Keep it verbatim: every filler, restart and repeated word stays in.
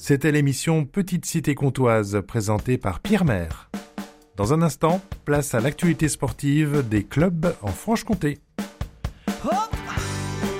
C'était l'émission Petite Cité Comtoise, présentée par Pierre Maire. Dans un instant, place à l'actualité sportive des clubs en Franche-Comté.